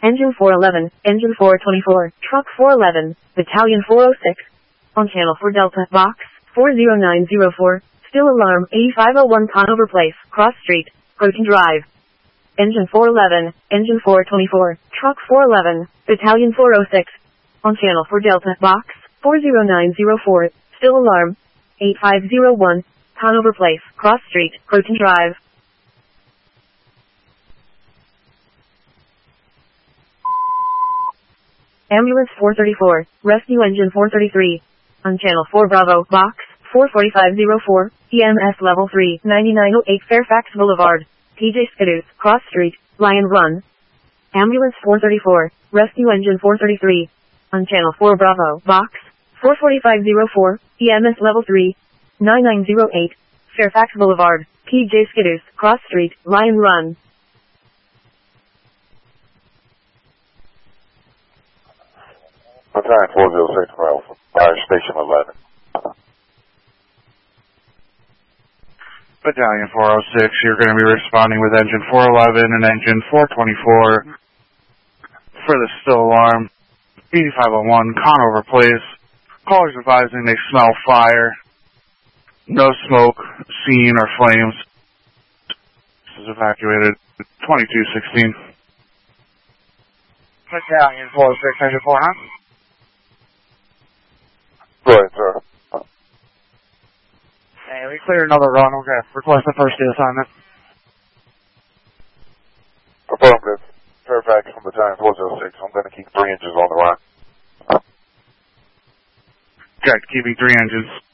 Engine 411, Engine 424, Truck 411, Battalion 406. On channel 4 Delta, Box 40904, still alarm 8501 Conover Place, Cross Street, Croton Drive. Engine 411, Engine 424, Truck 411, Battalion 406. On channel 4 Delta, Box 40904, still alarm 8501, Conover Place, Cross Street, Croton Drive. Ambulance 434, Rescue Engine 433. On channel 4 Bravo, Box 44504, EMS Level 3, 9908 Fairfax Boulevard, PJ Skidoos, Cross Street, Lion Run. Ambulance 434, Rescue Engine 433. On channel 4 Bravo, Box 44504, EMS Level 3, 9908, Fairfax Boulevard, PJ Skidoos, Cross Street, Lion Run. Battalion 406 from Fire Station 11. Battalion 406, you're going to be responding with Engine 411 and Engine 424 for the still alarm. 8501 Conover Place. Callers advising they smell fire. No smoke, seen, or flames. This is evacuated 2216. Battalion 406, Engine 409. Go ahead, sir. Hey, we cleared another run. Okay, request the first day assignment. Affirmative. Fairfax from Battalion 406. I'm going to keep 3 engines on the line. Okay, keeping 3 engines.